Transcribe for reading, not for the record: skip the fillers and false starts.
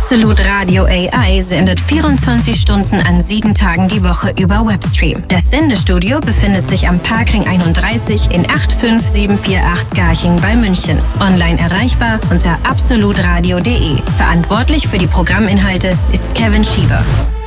Absolut Radio AI sendet 24 Stunden an 7 Tagen die Woche über Webstream. Das Sendestudio befindet sich am Parkring 31 in 85748 Garching bei München. Online erreichbar unter absolutradio.de. Verantwortlich für die Programminhalte ist Kevin Schieber.